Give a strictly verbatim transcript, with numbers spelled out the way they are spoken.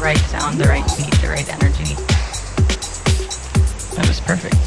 right sound, the right beat, the right energy. That was perfect.